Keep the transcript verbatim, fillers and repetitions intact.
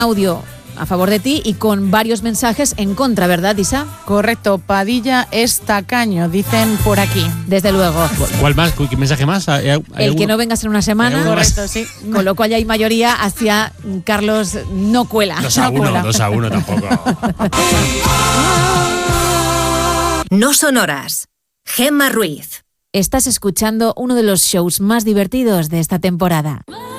audio a favor de ti y con varios mensajes en contra, ¿verdad, Isa? Correcto, Padilla es tacaño, dicen por aquí. Desde luego. ¿Cuál más? ¿Qué mensaje más? ¿Hay, hay El alguno? que no vengas en una semana. Correcto, sí. Con lo cual ya hay mayoría hacia Carlos no cuela. Dos a no uno, cuela. dos a uno tampoco. No son horas. Gemma Ruiz. Estás escuchando uno de los shows más divertidos de esta temporada.